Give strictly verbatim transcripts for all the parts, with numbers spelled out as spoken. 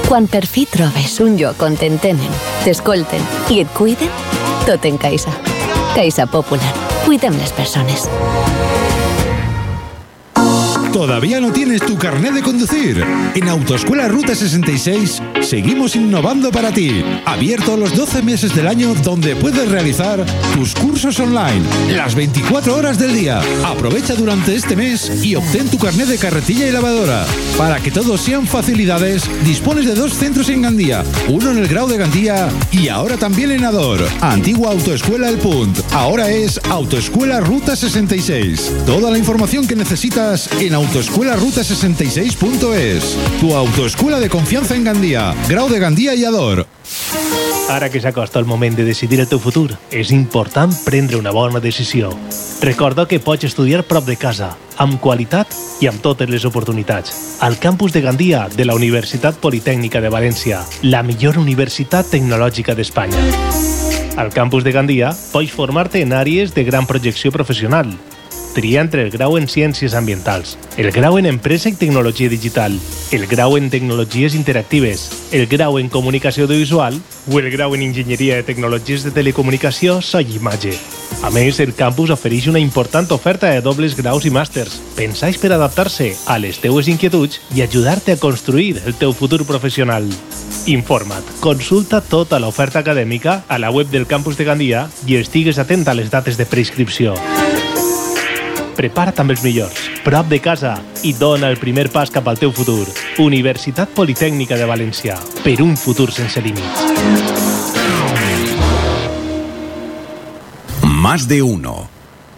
Quan per fi trobes un lloc on t'entenen, t'escolten i et cuiden, tot en Caixa. Caixa Popular. Cuidem les persones. ¿Todavía no tienes tu carnet de conducir? En Autoescuela Ruta sesenta y seis seguimos innovando para ti. Abierto los doce meses del año, donde puedes realizar tus cursos online las veinticuatro horas del día. Aprovecha durante este mes y obtén tu carnet de carretilla y lavadora. Para que todos sean facilidades, dispones de dos centros en Gandía, uno en el Grau de Gandía y ahora también en Ador. Antigua Autoescuela El Punt, ahora es Autoescuela Ruta sesenta y seis. Toda la información que necesitas en autoescuela ruta sesenta y seis punto es. Tu autoescuela de confianza en Gandía, Grau de Gandía i Ador. Ara que s'acosta el moment de decidir el teu futur, és important prendre una bona decisió. Recorda que pots estudiar prop de casa, amb qualitat i amb totes les oportunitats. Al campus de Gandia de la Universitat Politècnica de València, la millor universitat tecnològica d'Espanya. Al campus de Gandia pots formar-te en àrees de gran projecció professional. Tria entre el grau en Ciències Ambientals, el grau en Empresa i Tecnologia Digital, el grau en Tecnologies Interactives, el grau en Comunicació Audiovisual o el grau en Enginyeria de Tecnologies de Telecomunicació, So i Imatge. A més, el campus ofereix una important oferta de dobles graus i màsters, pensats per adaptar-se a les teues inquietuds i ajudar-te a construir el teu futur professional. Informa't, consulta tota l'oferta acadèmica a la web del campus de Gandia i estigues atent a les dates de preinscripció. Prepara't amb els millors, prop de casa i dona el primer pas cap al teu futur. Universitat Politècnica de València, per un futur sense límits. Más de uno.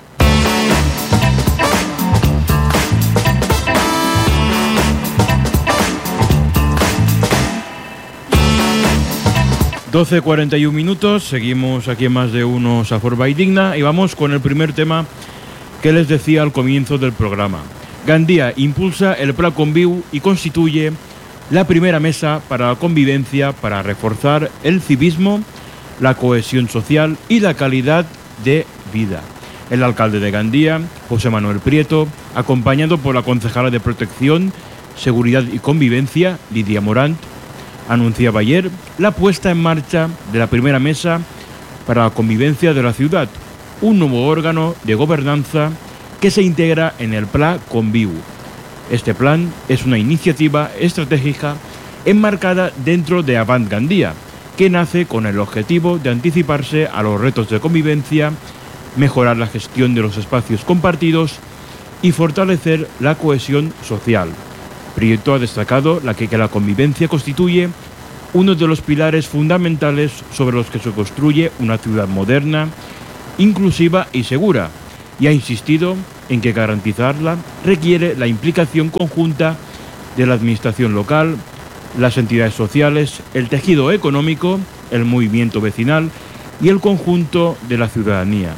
doce cuarenta y un minutos, seguimos aquí en Más de Uno, Saforba y Digna, y vamos con el primer tema que les decía al comienzo del programa. Gandía impulsa el Pla Conviu y constituye la primera mesa para la convivencia para reforzar el civismo, la cohesión social y la calidad de vida. El alcalde de Gandía, José Manuel Prieto, acompañado por la concejala de Protección, Seguridad y Convivencia, Lidia Morant, anunciaba ayer la puesta en marcha de la primera mesa para la convivencia de la ciudad, un nuevo órgano de gobernanza que se integra en el Pla Conviu. Este plan es una iniciativa estratégica enmarcada dentro de Avant Gandía, que nace con el objetivo de anticiparse a los retos de convivencia, mejorar la gestión de los espacios compartidos y fortalecer la cohesión social. Prieto ha destacado la que, que la convivencia constituye uno de los pilares fundamentales sobre los que se construye una ciudad moderna, inclusiva y segura, y ha insistido en que garantizarla requiere la implicación conjunta de la administración local, las entidades sociales, el tejido económico, el movimiento vecinal y el conjunto de la ciudadanía.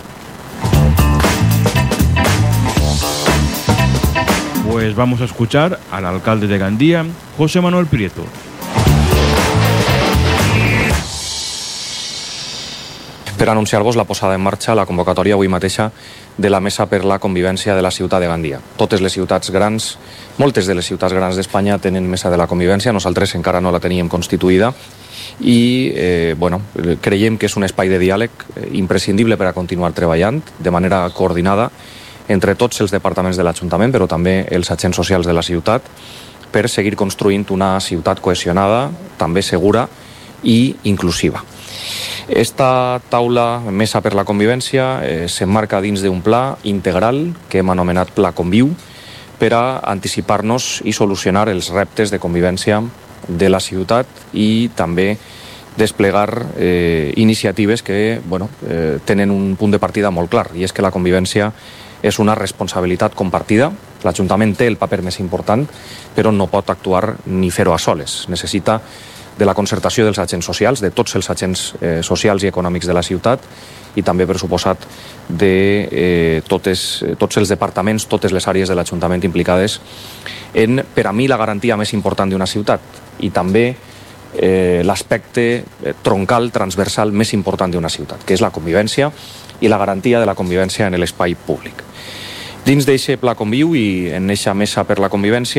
Pues vamos a escuchar al alcalde de Gandía, José Manuel Prieto. Per anunciar-vos la posada en marxa, la convocatòria avui mateixa de la Mesa per la Convivència de la ciutat de Gandia. Totes les ciutats grans, moltes de les ciutats grans d'Espanya tenen Mesa de la Convivència, nosaltres encara no la teníem constituïda i eh, bueno, creiem que és un espai de diàleg imprescindible per a continuar treballant de manera coordinada entre tots els departaments de l'Ajuntament, però també els agents socials de la ciutat, per seguir construint una ciutat cohesionada, també segura i inclusiva. Esta taula Mesa per la Convivència eh, s'emmarca dins d'un pla integral que hem anomenat Pla Conviu per a anticipar-nos i solucionar els reptes de convivència de la ciutat i també desplegar eh, iniciatives que bueno, eh, tenen un punt de partida molt clar, i és que la convivència és una responsabilitat compartida. L'Ajuntament té el paper més important, però no pot actuar ni fer-ho a soles. Necessita de la concertació dels agents socials, de tots els agents eh, socials i econòmics de la ciutat, i també, per suposat, de eh, totes, tots els departaments, totes les àrees de l'Ajuntament implicades en, per a mi, la garantia més important d'una ciutat, i també eh, l'aspecte troncal, transversal més important d'una ciutat, que és la convivència i la garantia de la convivència en l'espai públic. Dins d'aquest Pla Conviu i en aquesta Mesa per la Convivència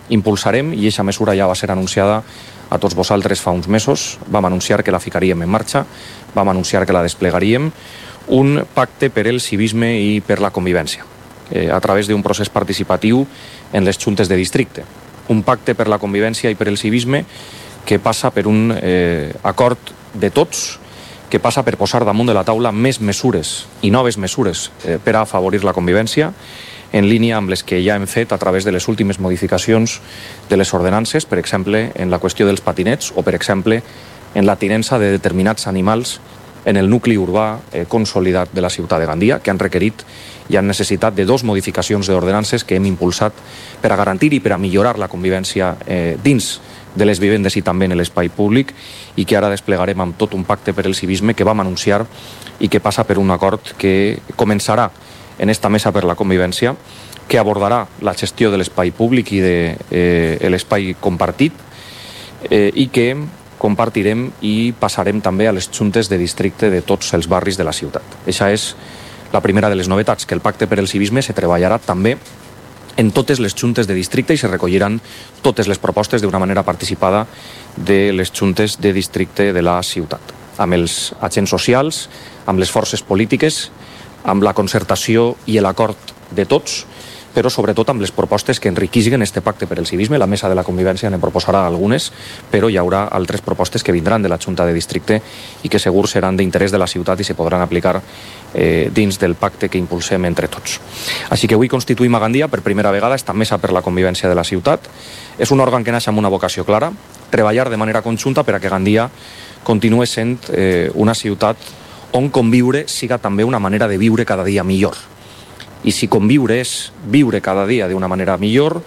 impulsarem, i aquesta mesura ja va ser anunciada a tots vosaltres fa uns mesos, vam anunciar que la ficaríem en marxa, vam anunciar que la desplegaríem, un pacte per el civisme i per la convivència, eh, a través d'un procés participatiu en les juntes de districte. Un pacte per la convivència i per el civisme que passa per un eh, acord de tots, que passa per posar damunt de la taula més mesures i noves mesures eh, per a afavorir la convivència, en línia amb les que ja hem fet a través de les últimes modificacions de les ordenances, per exemple, en la qüestió dels patinets o, per exemple, en la tinença de determinats animals en el nucli urbà eh, consolidat de la ciutat de Gandia, que han requerit i han necessitat de dos modificacions d'ordenances que hem impulsat per a garantir i per a millorar la convivència eh, dins de les vivendes i també en l'espai públic, i que ara desplegarem amb tot un pacte per el civisme que vam anunciar i que passa per un acord que començarà en esta mesa per la convivència, que abordarà la gestió de l'espai públic i de eh, l'espai compartit, eh, i que compartirem i passarem també a les juntes de districte de tots els barris de la ciutat. Això és la primera de les novetats, que el pacte per el civisme se treballarà també en totes les juntes de districte i se recolliran totes les propostes d'una manera participada de les juntes de districte de la ciutat, amb els agents socials, amb les forces polítiques, amb la concertació i l'acord de tots, però sobretot amb les propostes que enriquisguen este pacte per el civisme. La mesa de la convivència ne proposarà algunes, però hi haurà altres propostes que vindran de la Junta de Districte i que segur seran d'interès de la ciutat i se podran aplicar eh, dins del pacte que impulsem entre tots. Així que avui constituïm a Gandia per primera vegada esta mesa per la convivència de la ciutat. És un òrgan que naix amb una vocació clara, treballar de manera conjunta per a que Gandia continuï sent eh, una ciutat on conviure siga també una manera de viure cada dia millor. I si conviure és viure cada dia d'una manera millor,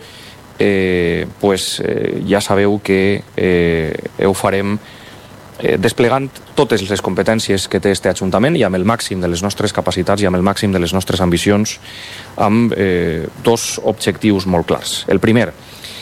eh, pues, eh, ja sabeu que eh, ho farem eh, desplegant totes les competències que té este Ajuntament i amb el màxim de les nostres capacitats i amb el màxim de les nostres ambicions, amb eh, dos objectius molt clars. El primer,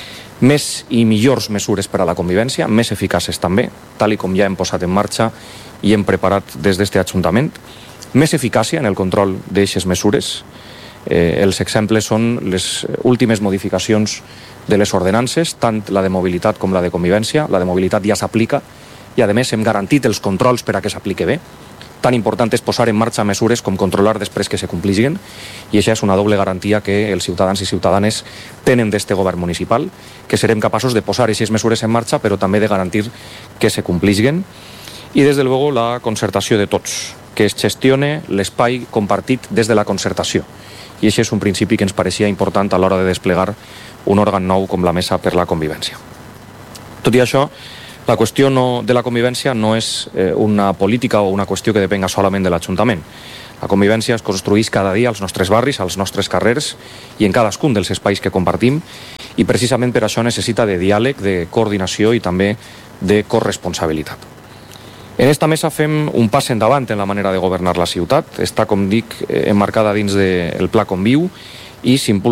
més i millors mesures per a la convivència, més eficaces també, tal i com ja hem posat en marxa i hem preparat des d'este Ajuntament, més eficàcia en el control d'eixes mesures. Eh, els exemples són les últimes modificacions de les ordenances, tant la de mobilitat com la de convivència. La de mobilitat ja s'aplica i, a més, hem garantit els controls per a que s'apliqui bé. Tan important és posar en marxa mesures com controlar després que se complisguen, i això és una doble garantia que els ciutadans i ciutadanes tenen d'este govern municipal, que serem capaços de posar aquestes mesures en marxa, però també de garantir que se complisguen. I, des de luego, la concertació de tots, que es gestione l'espai compartit des de la concertació. I això és un principi que ens pareixia important a l'hora de desplegar un òrgan nou com la Mesa per la Convivència. Tot i això, la qüestió no, de la convivència no és eh, una política o una qüestió que depenga solament de l'Ajuntament. La convivència es construeix cada dia als nostres barris, als nostres carrers i en cadascun dels espais que compartim, i precisament per això necessita de diàleg, de coordinació i també de corresponsabilitat. En esta mesa fem un pas endavant en la manera de governar la ciutat. Està, com dic, emmarcada dins del Pla Conviu i s'impulsa